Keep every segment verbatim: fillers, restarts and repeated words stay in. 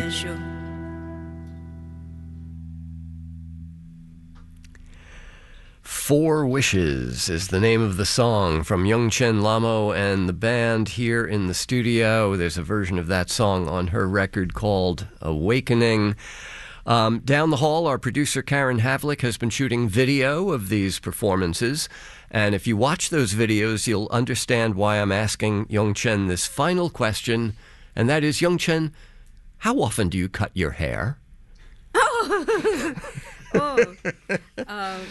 pleasure. Four Wishes is the name of the song from Yung-Chen Lamo and the band here in the studio. There's a version of that song on her record called Awakening. Um, down the hall, our producer Karen Havlick has been shooting video of these performances. And if you watch those videos, you'll understand why I'm asking Yung-Chen this final question. And that is, Yung-Chen, how often do you cut your hair? Oh, oh. Um.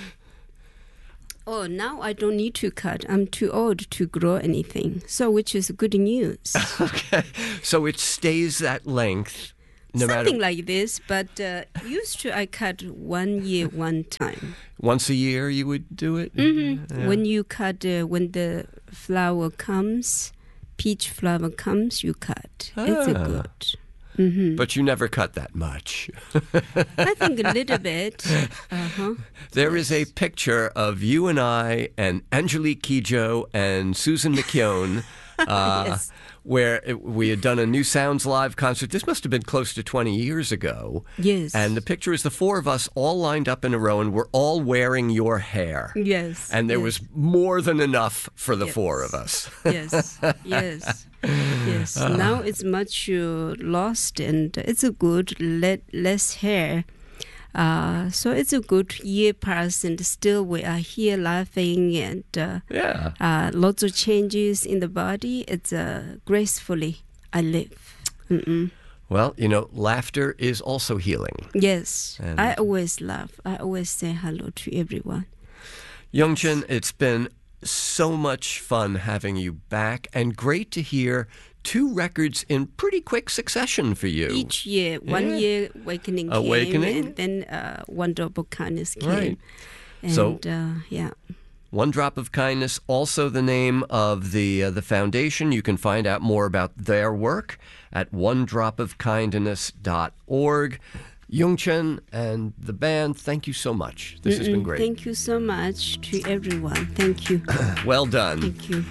Oh, now I don't need to cut. I'm too old to grow anything. So, which is good news. Okay. So it stays that length no Something matter... like this, but uh, used to I cut one year, one time. Once a year you would do it? Mm-hmm. Yeah. When you cut, uh, when the flower comes, peach flower comes, you cut. Ah. It's a good. Mm-hmm. But you never cut that much. I think a little bit. Uh-huh. There is a picture of you and I and Angelique Kidjo and Susan McKeown uh, Yes. where it, we had done a New Sounds Live concert. This must have been close to twenty years ago. Yes. And the picture is the four of us all lined up in a row, and we're all wearing your hair. Yes. And there yes. was more than enough for the Yes. four of us. Yes, yes, yes. Now it's much uh, lost, and it's a good le- less hair. Uh, so it's a good year pass, and still we are here laughing, and uh, Yeah. uh, lots of changes in the body. It's uh, gracefully I live. Mm-mm. Well, you know, laughter is also healing. Yes, And- I always laugh. I always say hello to everyone. Yung-Chen, it's been so much fun having you back, and great to hear two records in pretty quick succession for you. Each year, one Yeah. year Awakening, Awakening. came, and then uh, One Drop of Kindness came. Right. And, So- uh, yeah. One Drop of Kindness, also the name of the uh, the foundation. You can find out more about their work at one drop of kindness dot org. Yung-Chen and the band, thank you so much. This has been great. Thank you so much to everyone. Thank you. Well done. Thank you.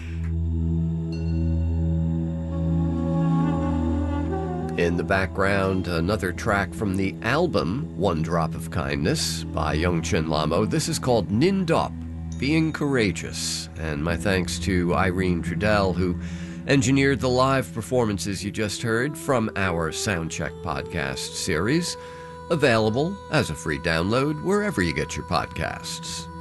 In the background, another track from the album One Drop of Kindness by Yung-Chen Lamo. This is called Nindop, Being Courageous. And my thanks to Irene Trudell, who engineered the live performances you just heard from our Soundcheck podcast series, available as a free download wherever you get your podcasts.